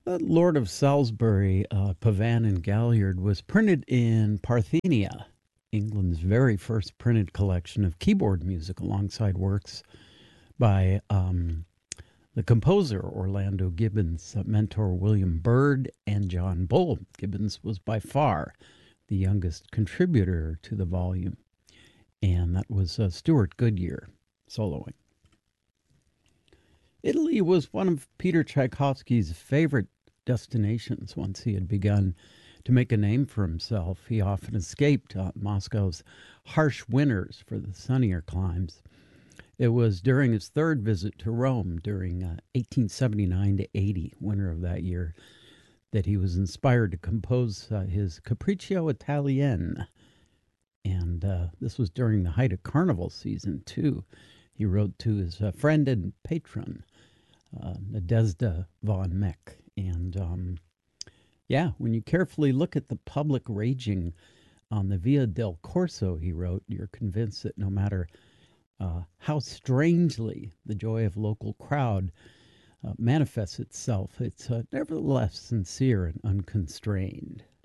Lord of Salisbury, Pavan and Galliard was printed in Parthenia, England's very first printed collection of keyboard music, alongside works by the composer Orlando Gibbons, mentor William Byrd, and John Bull. Gibbons was by far the youngest contributor to the volume, and that was Stuart Goodyear soloing. Italy was one of Peter Tchaikovsky's favorite destinations once he had begun to make a name for himself. He often escaped Moscow's harsh winters for the sunnier climes. It was during his third visit to Rome during 1879 to 80, winter of that year, that he was inspired to compose his Capriccio Italien. And this was during the height of carnival season, too. He wrote to his friend and patron, Nadezhda von Meck. And when you carefully look at the public raging on the Via del Corso, he wrote, you're convinced that no matter how strangely the joy of local crowd manifests itself, it's nevertheless sincere and unconstrained.